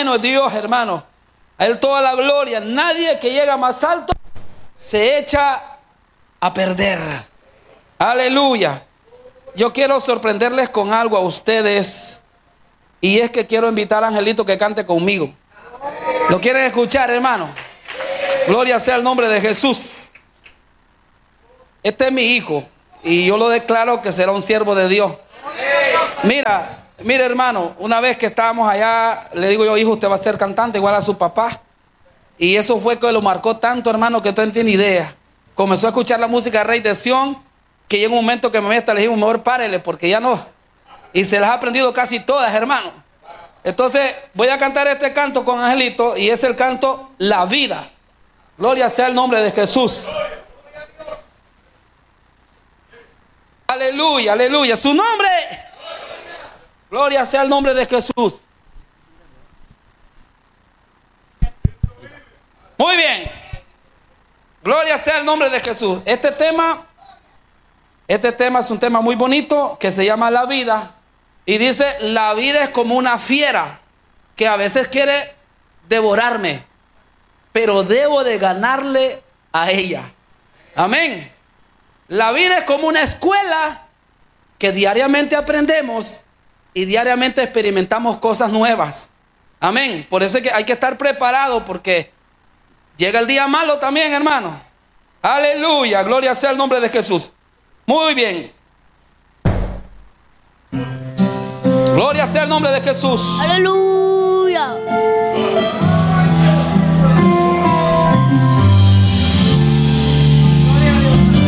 bueno es Dios, hermano. A Él toda la gloria. Nadie que llega más alto se echa a perder. Aleluya. Yo quiero sorprenderles con algo a ustedes. Y es que quiero invitar a Angelito que cante conmigo. ¿Lo quieren escuchar, hermano? Gloria sea el nombre de Jesús. Este es mi hijo y yo lo declaro que será un siervo de Dios. Mira, hermano, una vez que estábamos allá, le digo yo, hijo, usted va a ser cantante igual a su papá. Y eso fue que lo marcó tanto, hermano, que usted no tiene idea. Comenzó a escuchar la música de Rey de Sión, que llega un momento que me hasta le dijimos, mejor párele, porque ya no. Y se las ha aprendido casi todas, hermano. Entonces voy a cantar este canto con Angelito, y es el canto La Vida. Gloria sea el nombre de Jesús. Aleluya, aleluya. Su nombre. Gloria sea el nombre de Jesús. Muy bien. Gloria sea el nombre de Jesús. Este tema es un tema muy bonito que se llama La Vida. Y dice, la vida es como una fiera que a veces quiere devorarme, pero debo de ganarle a ella. Amén. La vida es como una escuela que diariamente aprendemos y diariamente experimentamos cosas nuevas. Amén. Por eso es que hay que estar preparado, porque llega el día malo también, hermano. Aleluya. Gloria sea el nombre de Jesús. Muy bien. Gloria sea el nombre de Jesús. Aleluya.